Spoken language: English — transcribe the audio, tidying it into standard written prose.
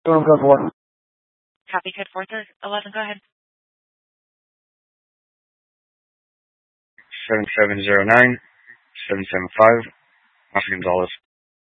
Copy code 411, go ahead. 7709 775 Oscar Gonzalez.